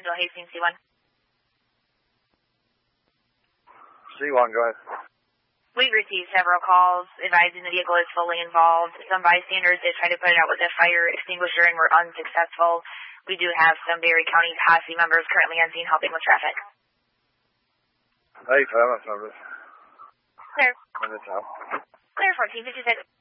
Central Hastings, C1. C1, go ahead. We've received several calls advising the vehicle is fully involved. Some bystanders did try to put it out with a fire extinguisher and were unsuccessful. We do have some Berry County posse members currently on scene helping with traffic. Hey, fella, service. Clear. On the top. Clear, 1456.